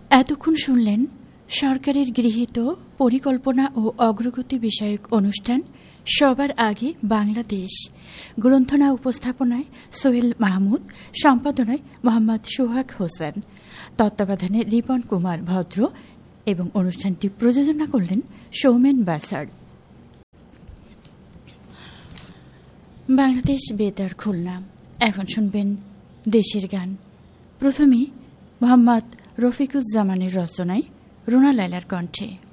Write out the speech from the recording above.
এতক্ষণ শুনলেন সরকারের গৃহীত পরিকল্পনা ও অগ্রগতি বিষয়ক অনুষ্ঠান সবার আগে বাংলাদেশ। গ্রন্থনা উপস্থাপনায় সোহেল মাহমুদ, সম্পাদনায় মোহাম্মদ সোহাগ হোসেন, তত্ত্বাবধানে রিপন কুমার ভদ্র এবং অনুষ্ঠানটি প্রযোজনা করলেন সৌমেন বাসার। বাংলাদেশ বেতার খুলনা। এখন শুনবেন দেশের গান। প্রথমেই মোহাম্মদ রফিকুজ্জামানের রচনায় রুনা লায়লার কণ্ঠে।